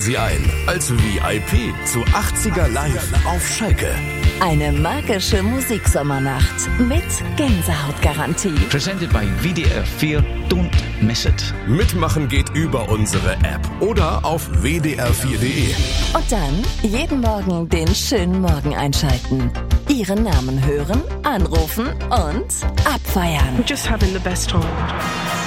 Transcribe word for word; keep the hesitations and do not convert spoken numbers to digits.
Sie ein als V I P zu achtziger Live auf Schalke. Eine magische Musiksommernacht mit Gänsehautgarantie. Presented by W D R vier. Don't miss it. Mitmachen geht über unsere App oder auf w d r vier punkt d e. Und dann jeden Morgen den schönen Morgen einschalten. Ihren Namen hören, anrufen und abfeiern. We're just having the best time.